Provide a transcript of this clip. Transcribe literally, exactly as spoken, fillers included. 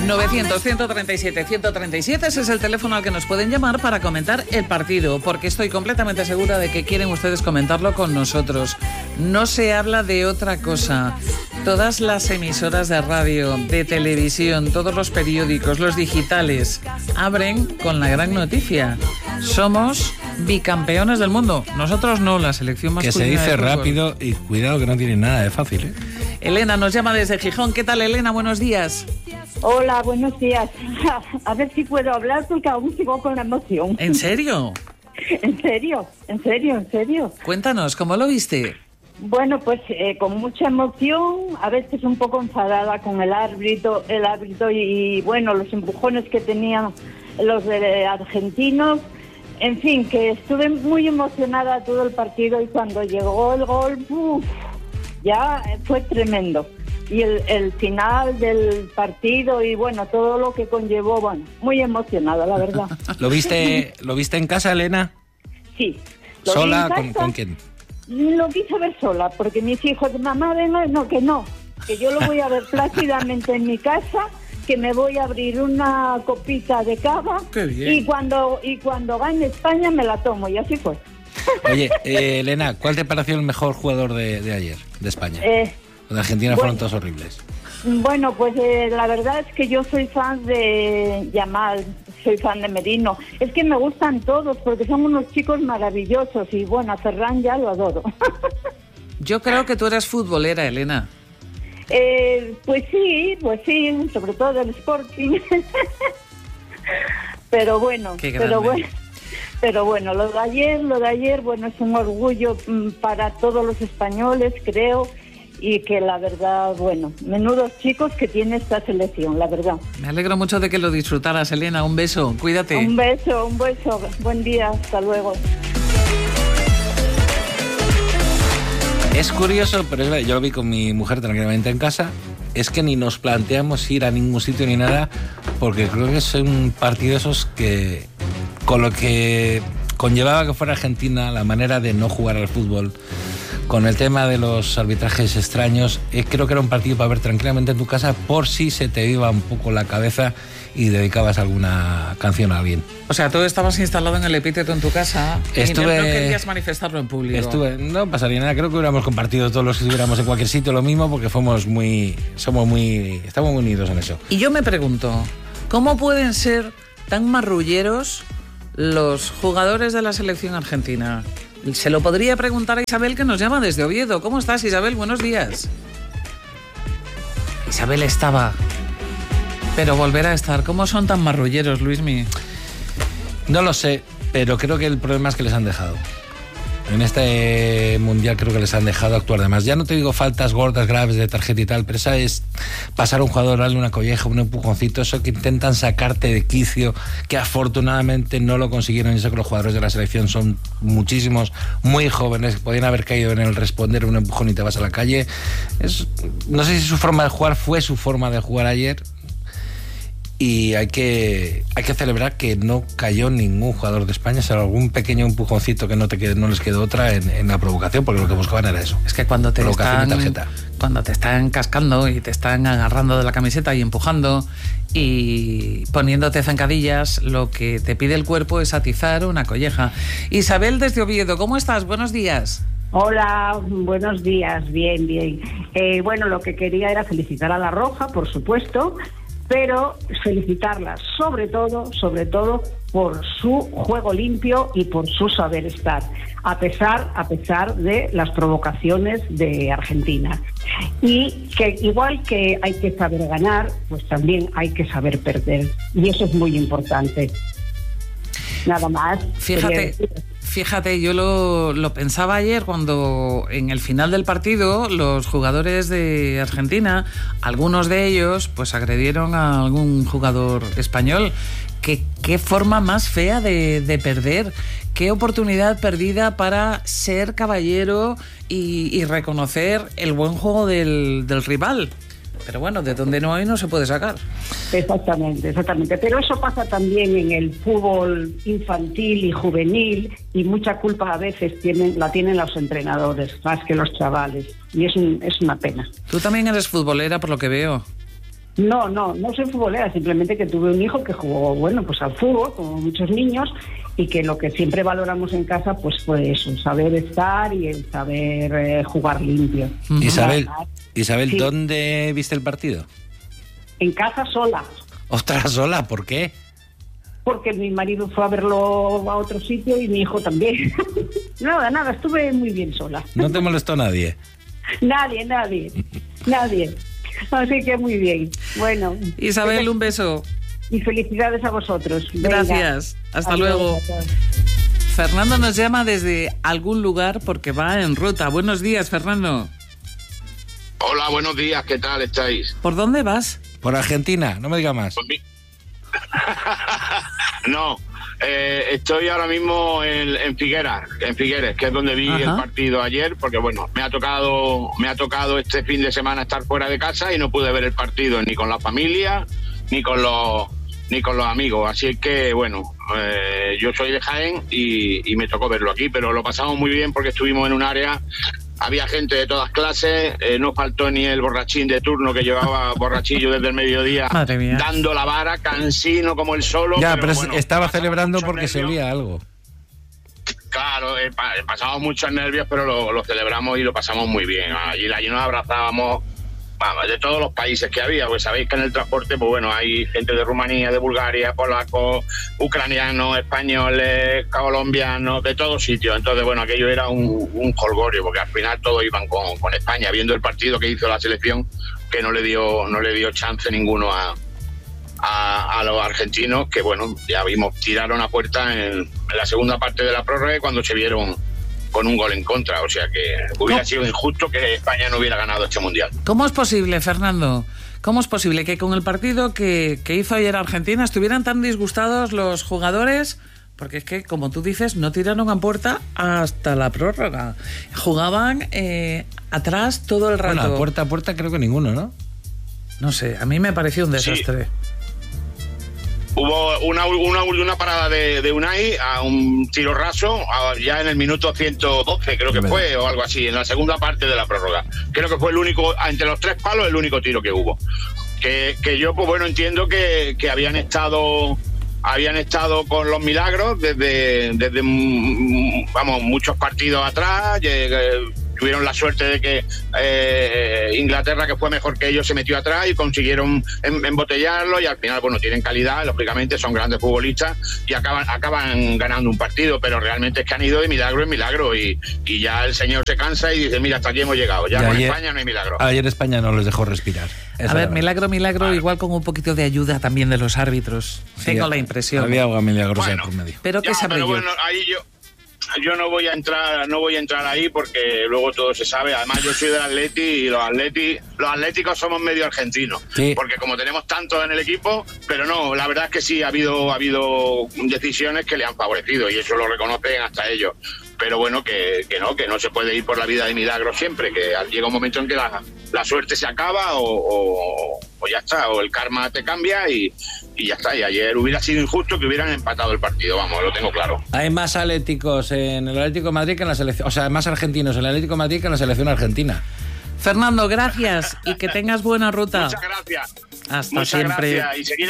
novecientos, ciento treinta y siete, ciento treinta y siete, ese es el teléfono al que nos pueden llamar para comentar el partido, porque estoy completamente segura de que quieren ustedes comentarlo con nosotros. No se habla de otra cosa. Todas las emisoras de radio, de televisión, todos los periódicos, los digitales, abren con la gran noticia. Somos bicampeones del mundo. Nosotros no, la selección masculina. Que se dice de fútbol. rápido y cuidado que no tiene nada de fácil, ¿eh? Elena nos llama desde Gijón. ¿Qué tal, Elena? Buenos días. Hola, buenos días. A ver si puedo hablar porque aún sigo con la emoción. ¿En serio? ¿En serio? ¿En serio? ¿En serio? Cuéntanos, ¿cómo lo viste? Bueno, pues eh, con mucha emoción, a veces un poco enfadada con el árbitro, el árbitro y, y bueno, los empujones que tenían los de argentinos. En fin, que estuve muy emocionada todo el partido y cuando llegó el gol, uf, ya fue tremendo. Y el, el final del partido y bueno, todo lo que conllevó, bueno, muy emocionada, la verdad. ¿Lo viste, ¿lo viste en casa, Elena? Sí. Lo ¿Sola? vi en ¿Con, casa. con quién? Lo quise ver sola, porque mis hijos, mamá, venga, no, que no, que yo lo voy a ver plácidamente en mi casa, que me voy a abrir una copita de cava. Qué bien. y cuando y cuando gane España me la tomo, y así fue. Oye, eh, Elena, ¿cuál te pareció el mejor jugador de, de ayer, de España? Eh, Los de Argentina bueno. fueron todos horribles. Bueno, pues eh, la verdad es que yo soy fan de Yamal, soy fan de Merino. Es que me gustan todos porque son unos chicos maravillosos y bueno, a Ferran ya lo adoro. Yo creo que tú eres futbolera, Elena. eh, pues sí, pues sí, sobre todo del Sporting. Pero bueno, Qué grande. pero bueno. Pero bueno, lo de ayer, lo de ayer, bueno, es un orgullo mm, para todos los españoles, creo, y que la verdad, bueno, menudos chicos que tiene esta selección, la verdad. Me alegro mucho de que lo disfrutaras, Elena. Un beso, cuídate. Un beso, un beso, buen día, hasta luego. Es curioso, pero es verdad, yo lo vi con mi mujer tranquilamente en casa, es que ni nos planteamos ir a ningún sitio ni nada, porque creo que es un partido de esos que, con lo que conllevaba que fuera Argentina, la manera de no jugar al fútbol, con el tema de los arbitrajes extraños, eh, creo que era un partido para ver tranquilamente en tu casa por si se te iba un poco la cabeza y dedicabas alguna canción a alguien. O sea, tú estabas instalado en el epíteto en tu casa Estuve, y no, no querías manifestarlo en público. Estuve, no pasaría nada, creo que hubiéramos compartido todos los que estuviéramos en cualquier sitio lo mismo, porque fuimos muy, somos muy, estamos muy unidos en eso. Y yo me pregunto, ¿cómo pueden ser tan marrulleros los jugadores de la selección argentina? Se lo podría preguntar a Isabel, que nos llama desde Oviedo. ¿Cómo estás, Isabel? Buenos días. Isabel estaba, pero volverá a estar. ¿Cómo son tan marrulleros, Luismi? No lo sé, pero creo que el problema es que les han dejado. En este mundial creo que les han dejado actuar de más. Ya no te digo faltas gordas, graves de tarjeta y tal, pero esa es pasar a un jugador, darle una colleja, un empujoncito, eso que intentan sacarte de quicio, que afortunadamente no lo consiguieron. Y eso que los jugadores de la selección son muchísimos, muy jóvenes, que podían haber caído en el responder un empujón y te vas a la calle. Es, no sé si su forma de jugar fue su forma de jugar ayer. Y hay que hay que celebrar que no cayó ningún jugador de España, salvo algún pequeño empujoncito que no te quede, no les quedó otra en, en la provocación, porque lo que buscaban era eso. Es que cuando te Provocación están, y tarjeta. cuando te están cascando y te están agarrando de la camiseta y empujando y poniéndote zancadillas, lo que te pide el cuerpo es atizar una colleja. Isabel desde Oviedo, ¿cómo estás? Buenos días. Hola, buenos días, bien, bien. Eh, bueno, lo que quería era felicitar a La Roja, por supuesto, pero felicitarla sobre todo, sobre todo por su juego limpio y por su saber estar, a pesar, a pesar de las provocaciones de Argentina. Y que igual que hay que saber ganar, pues también hay que saber perder. Y eso es muy importante. Nada más. Fíjate, fíjate, yo lo, lo pensaba ayer cuando en el final del partido los jugadores de Argentina, algunos de ellos, pues agredieron a algún jugador español. ¿Qué, qué forma más fea de, de perder? ¿Qué oportunidad perdida para ser caballero y, y reconocer el buen juego del, del rival? Pero bueno, de donde no hay no se puede sacar. Exactamente, exactamente. Pero eso pasa también en el fútbol infantil y juvenil, y mucha culpa a veces tienen, la tienen los entrenadores más que los chavales. Y es, un, es una pena. Tú también eres futbolera, por lo que veo. No, no, no soy futbolera, simplemente que tuve un hijo que jugó, bueno, pues al fútbol, como muchos niños, y que lo que siempre valoramos en casa, pues fue eso, el saber estar y el saber eh, jugar limpio. Uh-huh. Isabel, Isabel, sí. ¿Dónde viste el partido? En casa sola. ¿Ostras, sola? ¿Por qué? Porque mi marido fue a verlo a otro sitio y mi hijo también. Nada, nada, estuve muy bien sola. ¿No te molestó nadie? Nadie, nadie, nadie. Así que muy bien. Bueno. Isabel, un beso. Y felicidades a vosotros. Gracias. Venga. Hasta Adiós, luego. Fernando nos llama desde algún lugar porque va en ruta. Buenos días, Fernando. Hola, buenos días. ¿Qué tal estáis? ¿Por dónde vas? Por Argentina, no me digas más. Mi... no, eh, estoy ahora mismo en, en Figueras, en Figueres, que es donde vi Ajá. el partido ayer, porque bueno, me ha tocado, me ha tocado este fin de semana estar fuera de casa y no pude ver el partido ni con la familia ni con los ni con los amigos, así que bueno, eh, yo soy de Jaén y, y me tocó verlo aquí, pero lo pasamos muy bien porque estuvimos en un área, había gente de todas clases, eh, no faltó ni el borrachín de turno que llevaba borrachillo desde el mediodía, dando la vara, cansino como el solo. Ya, pero, pero bueno, estaba celebrando porque nervios. se olía algo. Claro, eh, pasamos muchos nervios, pero lo, lo celebramos y lo pasamos muy bien. Allí, allí nos abrazábamos, vamos, de todos los países que había, pues sabéis que en el transporte, pues bueno, hay gente de Rumanía, de Bulgaria, polacos, ucranianos, españoles, colombianos, de todos sitios. Entonces, bueno, aquello era un, un jolgorio, porque al final todos iban con, con España, viendo el partido que hizo la selección, que no le dio, no le dio chance ninguno a, a, a los argentinos, que bueno, ya vimos, tiraron a puerta en, en la segunda parte de la prórroga cuando se vieron con un gol en contra, o sea que hubiera sido injusto que España no hubiera ganado este Mundial. ¿Cómo es posible, Fernando? ¿Cómo es posible que con el partido que, que hizo ayer Argentina estuvieran tan disgustados los jugadores? Porque es que, como tú dices, no tiraron a puerta hasta la prórroga. Jugaban eh, atrás todo el rato. Bueno, a puerta a puerta creo que ninguno, ¿no? No sé, a mí me pareció un desastre. Sí. Hubo una, una, una parada de, de Unai a un tiro raso a, ya en el minuto ciento doce, creo que bueno. fue, o algo así, en la segunda parte de la prórroga. Creo que fue el único, entre los tres palos, el único tiro que hubo. Que, que yo, pues bueno, entiendo que, que habían estado habían estado con los milagros desde, desde vamos, muchos partidos atrás. Tuvieron la suerte de que eh, Inglaterra, que fue mejor que ellos, se metió atrás y consiguieron em, embotellarlo, y al final, bueno, tienen calidad, lógicamente son grandes futbolistas y acaban acaban ganando un partido, pero realmente es que han ido de milagro en milagro y, y ya el señor se cansa y dice, mira, hasta aquí hemos llegado, ya, ya con ayer, España no hay milagro. Ayer España no les dejó respirar. A ver, milagro, milagro, vale. Igual con un poquito de ayuda también de los árbitros. Sí, Tengo la impresión. Había algo milagrosa bueno, por medio. Pero que ya, pero bueno, ahí yo... Yo no voy a entrar, no voy a entrar ahí porque luego todo se sabe. Además, yo soy del Atleti y los Atleti, los atléticos somos medio argentinos, sí. Porque como tenemos tantos en el equipo, pero no, la verdad es que sí ha habido, ha habido decisiones que le han favorecido y eso lo reconocen hasta ellos. Pero bueno, que, que no, que no se puede ir por la vida de milagro siempre, que llega un momento en que la, la suerte se acaba o, o, o ya está, o el karma te cambia y, y ya está. Y ayer hubiera sido injusto que hubieran empatado el partido, vamos, lo tengo claro. Hay más atléticos en el Atlético de Madrid que en la selección, o sea, más argentinos en el Atlético de Madrid que en la selección argentina. Fernando, gracias y que tengas buena ruta. Muchas gracias. Hasta Muchas siempre. Gracias. Y seguir